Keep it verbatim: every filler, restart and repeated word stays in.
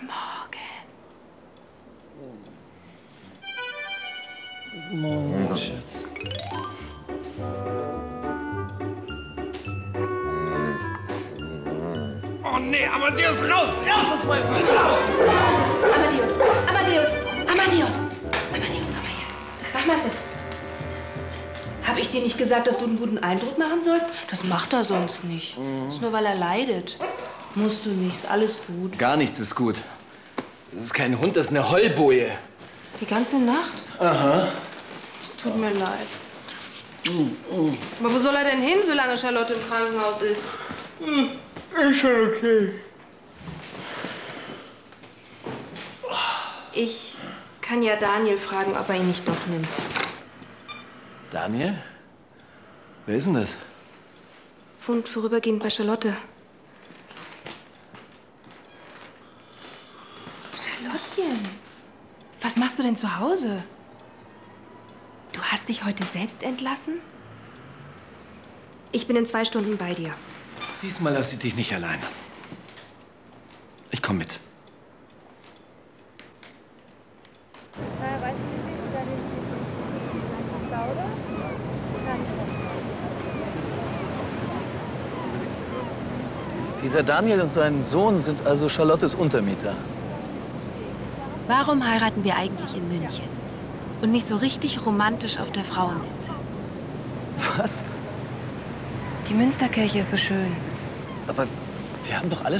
Guten Morgen, Schatz. Oh nee, Amadeus, raus! Raus aus meinem Bett! Raus! Amadeus! Amadeus! Amadeus! Amadeus, komm mal her. Mach mal Sitz. Hab ich dir nicht gesagt, dass du einen guten Eindruck machen sollst? Das macht er sonst nicht. Mhm. Das ist nur, weil er leidet. Musst du nicht, ist alles gut. Gar nichts ist gut. Das ist kein Hund, das ist eine Heulboje. Die ganze Nacht? Aha. Es tut mir leid. Mhm. Aber wo soll er denn hin, solange Charlotte im Krankenhaus ist? Mhm. Ist schon okay. Ich kann ja Daniel fragen, ob er ihn nicht noch nimmt. Daniel? Wer ist denn das? Wohnt vorübergehend bei Charlotte. Charlottchen, was machst du denn zu Hause? Du hast dich heute selbst entlassen? Ich bin in zwei Stunden bei dir. Diesmal lasse ich dich nicht allein. Ich komme mit. Dieser Daniel und sein Sohn sind also Charlottes Untermieter. Warum heiraten wir eigentlich in München? Und nicht so richtig romantisch auf der Fraueninsel? Was? Die Münsterkirche ist so schön. Aber wir haben doch alle